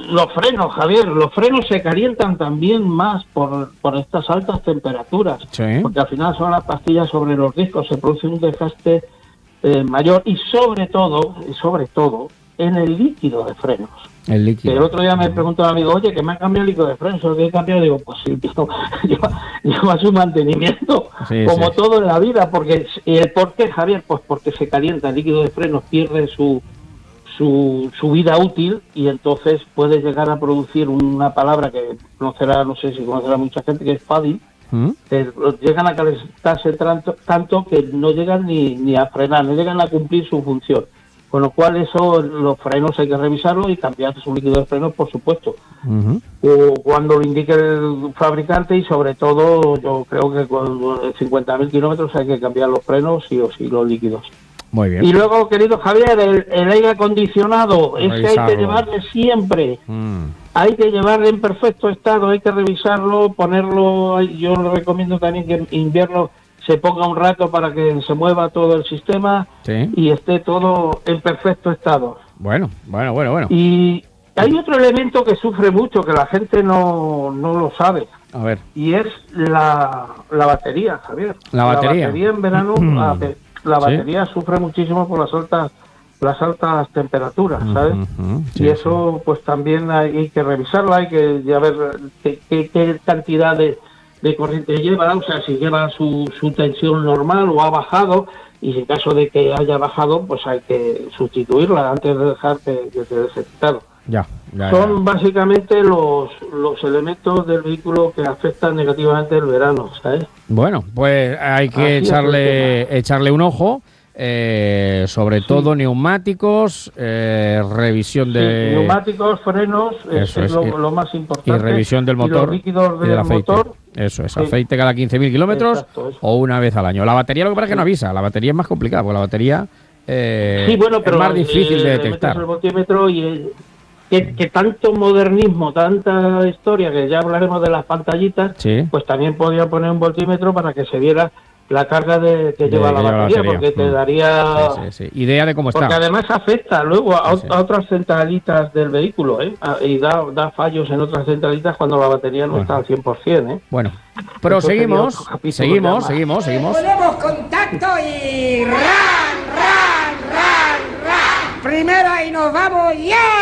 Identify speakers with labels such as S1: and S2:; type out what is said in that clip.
S1: los frenos, Javier, los frenos se calientan también más por estas altas temperaturas,
S2: Sí.
S1: porque al final son las pastillas sobre los discos, se produce un desgaste mayor y sobre todo en el líquido de frenos.
S2: El líquido.
S1: El otro día me preguntó un amigo, oye, que me han cambiado el líquido de frenos, ¿lo que he cambiado? Digo, pues sí, tío, lleva su mantenimiento,
S2: Sí,
S1: como
S2: sí.
S1: todo en la vida, porque el por qué, Javier, pues porque se calienta, el líquido de frenos pierde su vida útil y entonces puede llegar a producir una palabra que conocerá, no sé si conocerá mucha gente, que es fading, que llegan a calentarse tanto que no llegan ni a frenar, no llegan a cumplir su función. Con lo cual eso, los frenos hay que revisarlos y cambiar su líquido de frenos, por supuesto. O cuando lo indique el fabricante y sobre todo yo creo que con 50.000 kilómetros hay que cambiar los frenos sí o sí, los líquidos.
S2: Muy bien.
S1: Y luego, querido Javier, el aire acondicionado, ese hay que llevarle siempre. Hay que llevarle en perfecto estado, hay que revisarlo, ponerlo. Yo le recomiendo también que en invierno se ponga un rato para que se mueva todo el sistema y esté todo en perfecto estado.
S2: Bueno.
S1: Y hay otro elemento que sufre mucho, que la gente no lo sabe.
S2: A ver.
S1: Y es la batería, Javier.
S2: La batería
S1: en verano, la batería sufre muchísimo por las altas temperaturas, ¿sabes?
S2: Sí,
S1: y eso pues también hay que revisarla, hay que ya ver qué cantidad de corriente lleva, o sea, si lleva su tensión normal o ha bajado, y en caso de que haya bajado, pues hay que sustituirla antes de dejar que te deje quitado. Son básicamente los elementos del vehículo que afectan negativamente el verano, ¿sabes?
S2: Bueno, pues hay que echarle un ojo, sobre todo neumáticos, revisión de...
S1: neumáticos, frenos, eso es lo más importante.
S2: Y revisión del motor
S1: y los líquidos
S2: y del aceite.
S1: Motor.
S2: Eso es, aceite cada 15.000 kilómetros o una vez al año. La batería lo que pasa es que no avisa, la batería es más complicada, porque la batería
S1: pero
S2: es más difícil de detectar.
S1: El voltímetro y que tanto modernismo, tanta historia, que ya hablaremos de las pantallitas, pues también podía poner un voltímetro para que se viera la carga que lleva la batería, porque te daría
S2: idea de cómo está.
S1: Porque además afecta luego a otras centralitas del vehículo, y da fallos en otras centralitas cuando la batería no está al 100%,
S2: Bueno, pero seguimos.
S3: Ponemos contacto y ran. Primero y nos vamos ya.